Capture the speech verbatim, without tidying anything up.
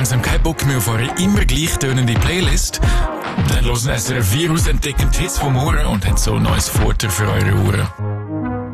langsam keinen Bock mehr auf eure immer gleich tönende Playlist? Dann hören S R F vier aus entdeckend Hits vom Ohren und hat so ein neues Futter für eure Ohren.